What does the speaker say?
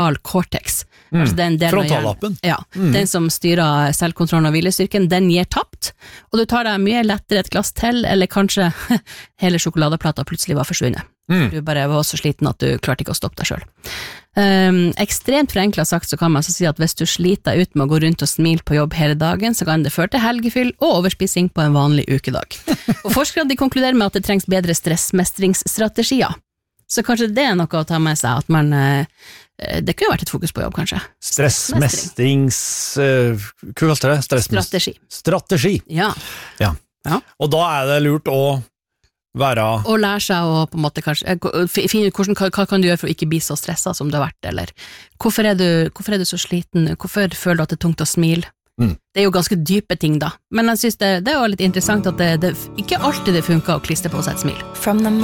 cortex. Altså den frontallappen. Den som styrer selvkontrollen og hvilestyrken, den gir tapt, og du tar deg mye lettere et glass til, eller kanskje hele sjokoladeplata plutselig var forsvunnet. Du bare var så sliten at du klarte ikke å stoppe deg selv. Ekstremt forenklet sagt så kan man altså si at hvis du sliter ut med å gå rundt og smile på jobb hele dagen, så kan det føre til helgefyll og overspising på en vanlig ukedag. Og forskere de konkluderer med at det trengs bedre stressmestringsstrategier. Så kanskje det er noe å ta med seg, at man, det kunne vært et fokus på jobb, kanskje. Strategi. Ja. Og da er det lurt å være... Og lære seg å på en måte kanskje, finne ut hva kan du gjøre for å ikke bli så stresset som du har vært, eller hvorfor er du så sliten, hvorfor føler du at det er tungt å smile? Det er jo ganske dype ting da, men jeg synes det er jo litt interessant at det ikke alltid det funker å klistre på seg et smil.